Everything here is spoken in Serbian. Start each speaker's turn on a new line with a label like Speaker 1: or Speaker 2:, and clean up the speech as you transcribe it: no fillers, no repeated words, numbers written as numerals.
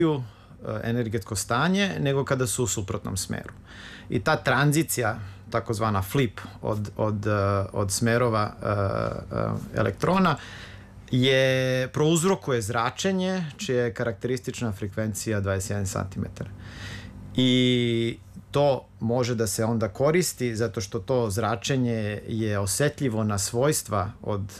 Speaker 1: energetsko stanje, nego kada su u suprotnom smeru. I ta tranzicija, takozvana flip od smerova elektrona, prouzrokuje zračenje čija je karakteristična frekvencija 21 cm. I to može da se onda koristi zato što to zračenje je osetljivo na svojstva od